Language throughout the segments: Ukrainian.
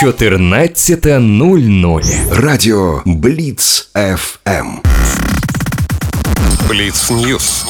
14:00. Радіо Бліц ФМ. Бліц Ньюс.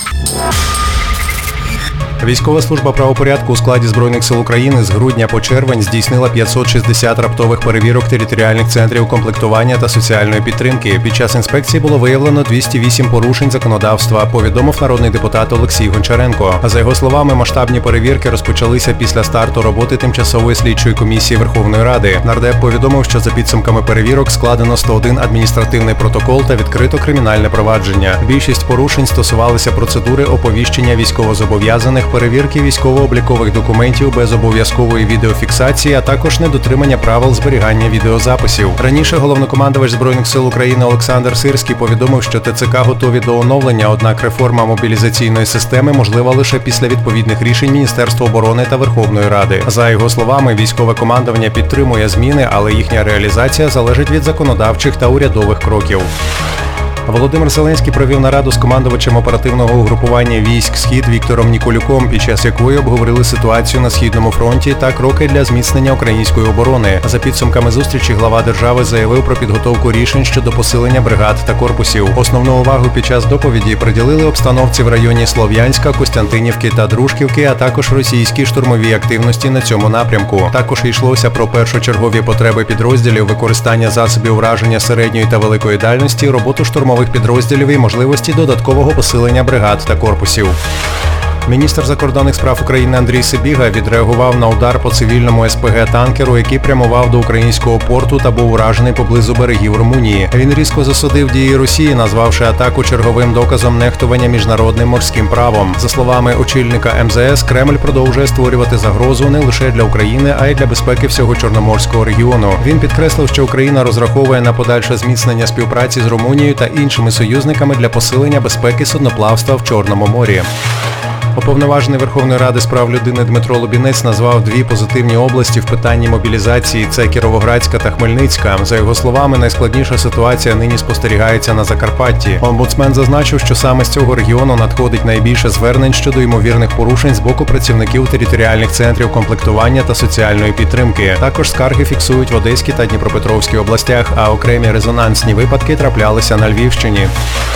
Військова служба правопорядку у складі Збройних сил України з грудня по червень здійснила 560 раптових перевірок територіальних центрів комплектування та соціальної підтримки. Під час інспекції було виявлено 208 порушень законодавства, повідомив народний депутат Олексій Гончаренко. За його словами, масштабні перевірки розпочалися після старту роботи Тимчасової слідчої комісії Верховної Ради. Нардеп повідомив, що за підсумками перевірок складено 101 адміністративний протокол та відкрито кримінальне провадження. Більшість порушень стосувалися процедури оповіщення військовозобов'язаних, перевірки військово-облікових документів без обов'язкової відеофіксації, а також недотримання правил зберігання відеозаписів. Раніше головнокомандувач Збройних сил України Олександр Сирський повідомив, що ТЦК готові до оновлення, однак реформа мобілізаційної системи можлива лише після відповідних рішень Міністерства оборони та Верховної Ради. За його словами, військове командування підтримує зміни, але їхня реалізація залежить від законодавчих та урядових кроків. Володимир Зеленський провів нараду з командувачем оперативного угрупування військ «Схід» Віктором Ніколюком, під час якої обговорили ситуацію на Східному фронті та кроки для зміцнення української оборони. За підсумками зустрічі глава держави заявив про підготовку рішень щодо посилення бригад та корпусів. Основну увагу під час доповіді приділили обстановці в районі Слов'янська, Костянтинівки та Дружківки, а також російській штурмовій активності на цьому напрямку. Також йшлося про першочергові потреби підрозділів, використання засобів враження середньої та великої дальності, роботу штурмових підрозділів і можливості додаткового посилення бригад та корпусів. Міністр закордонних справ України Андрій Сибіга відреагував на удар по цивільному СПГ-танкеру, який прямував до українського порту та був уражений поблизу берегів Румунії. Він різко засудив дії Росії, назвавши атаку черговим доказом нехтування міжнародним морським правом. За словами очільника МЗС, Кремль продовжує створювати загрозу не лише для України, а й для безпеки всього Чорноморського регіону. Він підкреслив, що Україна розраховує на подальше зміцнення співпраці з Румунією та іншими союзниками для посилення безпеки судноплавства в Чорному морі. Уповноважений Верховної Ради з прав людини Дмитро Лубінець назвав дві позитивні області в питанні мобілізації – це Кіровоградська та Хмельницька. За його словами, найскладніша ситуація нині спостерігається на Закарпатті. Омбудсмен зазначив, що саме з цього регіону надходить найбільше звернень щодо ймовірних порушень з боку працівників територіальних центрів комплектування та соціальної підтримки. Також скарги фіксують в Одеській та Дніпропетровській областях, а окремі резонансні випадки траплялися на Львівщині.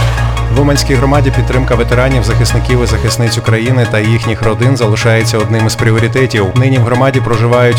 В Уманській громаді підтримка ветеранів, захисників і захисниць України та їхніх родин залишається одним із пріоритетів. Нині в громаді проживають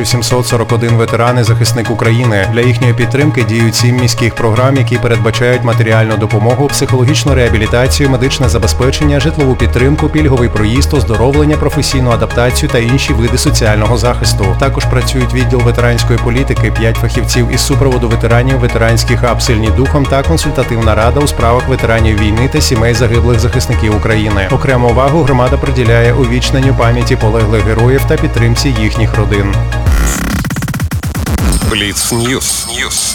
1741 ветеран і захисник України. Для їхньої підтримки діють 7 міських програм, які передбачають матеріальну допомогу, психологічну реабілітацію, медичне забезпечення, житлову підтримку, пільговий проїзд, оздоровлення, професійну адаптацію та інші види соціального захисту. Також працюють відділ ветеранської політики, 5 фахівців із супроводу ветеранів, ветеранський хаб «Сильні духом» та консультативна рада у справах ветеранів війни та сімей загиблих захисників України. Окрему увагу громада приділяє увічненню пам'яті полеглих героїв та підтримці їхніх родин. Бліц Ньюс.